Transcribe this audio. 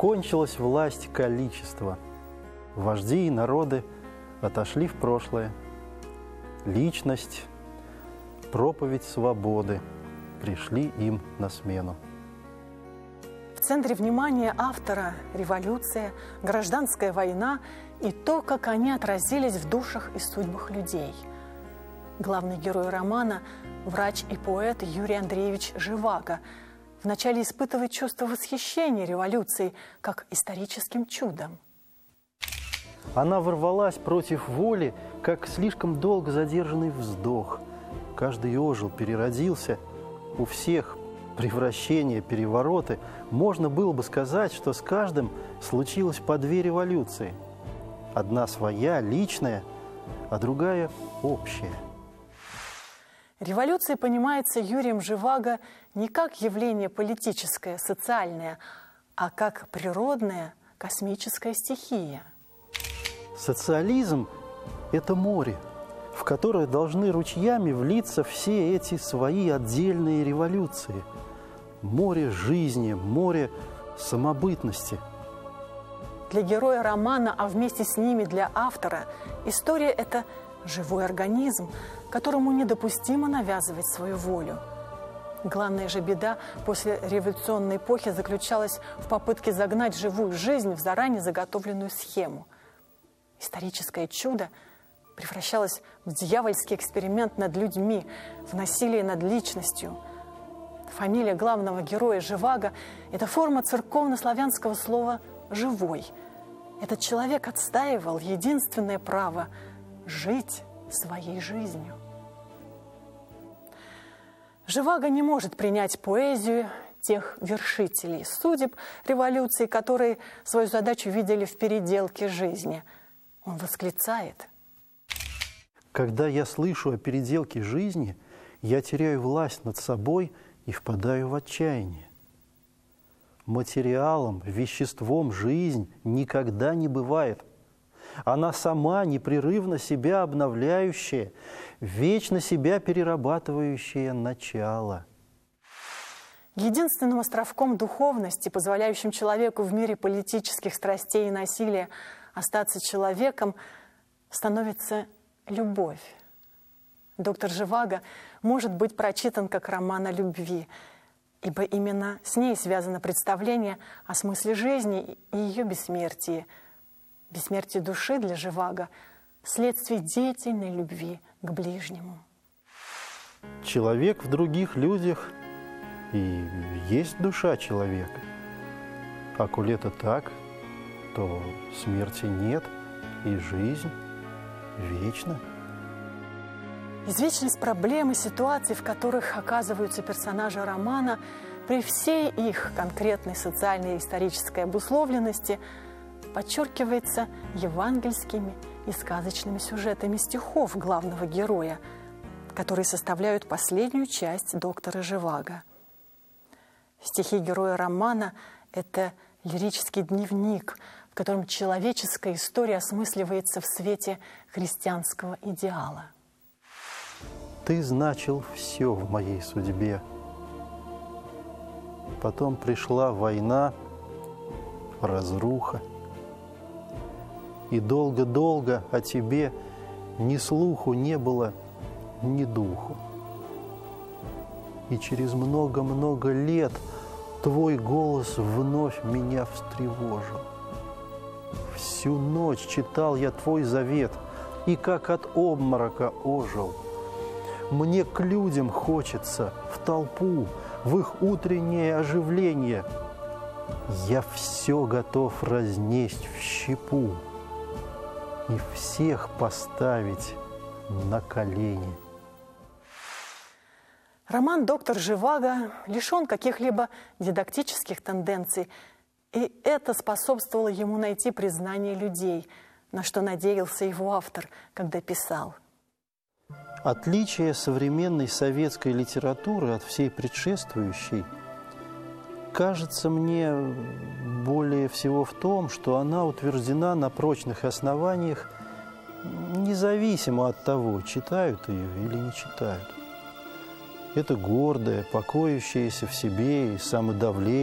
Кончилась власть количества. Вожди и народы отошли в прошлое. Личность, проповедь свободы пришли им на смену. В центре внимания автора революция, гражданская война и то, как они отразились в душах и судьбах людей. Главный герой романа – врач и поэт Юрий Андреевич Живаго. Вначале испытывает чувство восхищения революцией как историческим чудом. Она ворвалась против воли, как слишком долго задержанный вздох. Каждый ожил, переродился. У всех превращения, перевороты. Можно было бы сказать, что с каждым случилось по две революции. Одна своя, личная, а другая общая. Революция понимается Юрием Живаго не как явление политическое, социальное, а как природная космическая стихия. Социализм – это море, в которое должны ручьями влиться все эти свои отдельные революции. Море жизни, море самобытности. Для героя романа, а вместе с ними для автора, история – это живой организм, которому недопустимо навязывать свою волю. Главная же беда после революционной эпохи заключалась в попытке загнать живую жизнь в заранее заготовленную схему. Историческое чудо превращалось в дьявольский эксперимент над людьми, в насилие над личностью. Фамилия главного героя Живаго – это форма церковно-славянского слова «живой». Этот человек отстаивал единственное право – жить своей жизнью. Живаго не может принять поэзию тех вершителей судеб революции, которые свою задачу видели в переделке жизни. Он восклицает: когда я слышу о переделке жизни, я теряю власть над собой и впадаю в отчаяние. Материалом, веществом жизнь никогда не бывает. Она сама непрерывно себя обновляющая, вечно себя перерабатывающее начало. Единственным островком духовности, позволяющим человеку в мире политических страстей и насилия остаться человеком, становится любовь. Доктор Живаго может быть прочитан как роман о любви, ибо именно с ней связано представление о смысле жизни и ее бессмертии. Бессмертие души для Живаго – следствие деятельной любви к ближнему. Человек в других людях и есть душа человека. А коль это так, то смерти нет, и жизнь вечна. Извечность проблем и ситуаций, в которых оказываются персонажи романа, при всей их конкретной социальной и исторической обусловленности, подчеркивается евангельскими и сказочными сюжетами стихов главного героя, которые составляют последнюю часть доктора Живаго. Стихи героя романа – это лирический дневник, в котором человеческая история осмысливается в свете христианского идеала. Ты значил все в моей судьбе. Потом пришла война, разруха. И долго-долго о тебе ни слуху не было, ни духу. И через много-много лет твой голос вновь меня встревожил. Всю ночь читал я твой завет, и как от обморока ожил. Мне к людям хочется, в толпу, в их утреннее оживление. Я все готов разнесть в щепу и всех поставить на колени. Роман «Доктор Живаго» лишен каких-либо дидактических тенденций, и это способствовало ему найти признание людей, на что надеялся его автор, когда писал. Отличие современной советской литературы от всей предшествующей кажется мне более всего в том, что она утверждена на прочных основаниях, независимо от того, читают ее или не читают. Это гордое, покоящееся в себе и самодавлеющее,